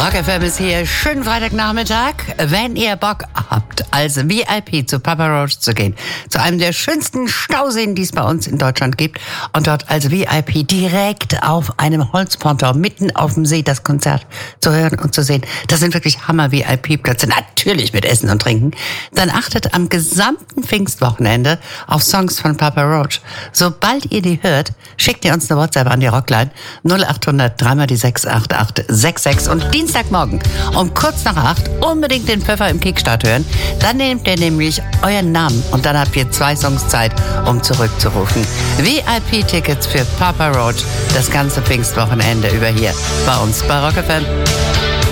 Rock FM ist hier. Schönen Freitagnachmittag. Wenn ihr Bock habt, als VIP zu Papa Roach zu gehen, zu einem der schönsten Stauseen, die es bei uns in Deutschland gibt, und dort als VIP direkt auf einem Holzponton mitten auf dem See das Konzert zu hören und zu sehen, das sind wirklich Hammer-VIP-Plätze, natürlich mit Essen und Trinken, dann achtet am gesamten Pfingstwochenende auf Songs von Papa Roach. Sobald ihr die hört, schickt ihr uns eine WhatsApp an die Rockline 0800 3 x 68866 und Dienstagmorgen um kurz nach 8 unbedingt den Pfeffer im Kickstart hören. Dann nehmt ihr nämlich euren Namen und dann habt ihr 2 Songs Zeit, um zurückzurufen. VIP-Tickets für Papa Roach das ganze Pfingstwochenende über hier bei uns bei Rock FM.